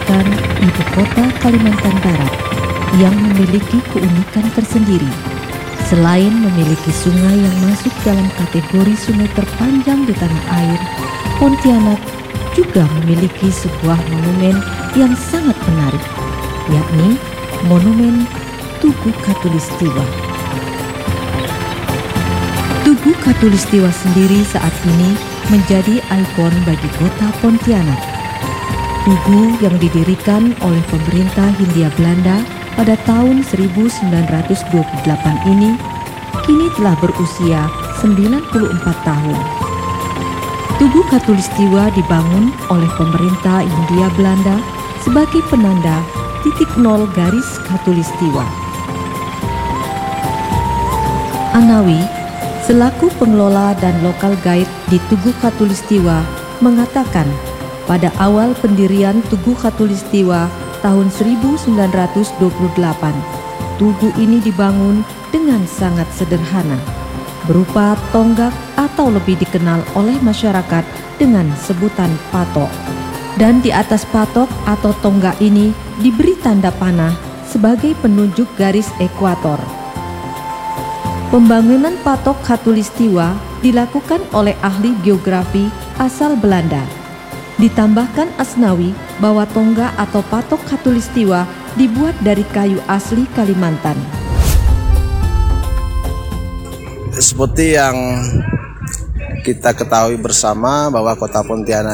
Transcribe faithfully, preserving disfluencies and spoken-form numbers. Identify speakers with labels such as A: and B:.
A: merupakan ibu kota Kalimantan Barat yang memiliki keunikan tersendiri. Selain memiliki sungai yang masuk dalam kategori sungai terpanjang di tanah air, Pontianak juga memiliki sebuah monumen yang sangat menarik, yakni Monumen Tugu Katulistiwa. Tugu Katulistiwa sendiri saat ini menjadi ikon bagi kota Pontianak. Tugu yang didirikan oleh pemerintah Hindia Belanda pada tahun seribu sembilan ratus dua puluh delapan ini kini telah berusia sembilan puluh empat tahun. Tugu Katulistiwa dibangun oleh pemerintah Hindia Belanda sebagai penanda titik nol garis Katulistiwa. Anawi, selaku pengelola dan lokal guide di Tugu Katulistiwa, mengatakan pada awal pendirian Tugu Katulistiwa tahun seribu sembilan ratus dua puluh delapan, tugu ini dibangun dengan sangat sederhana, berupa tonggak atau lebih dikenal oleh masyarakat dengan sebutan patok. Dan di atas patok atau tonggak ini diberi tanda panah sebagai penunjuk garis ekuator. Pembangunan patok Katulistiwa dilakukan oleh ahli geografi asal Belanda. Ditambahkan Asnawi bahwa tonggak atau patok Katulistiwa dibuat dari kayu asli Kalimantan.
B: Seperti yang kita ketahui bersama bahwa kota Pontianak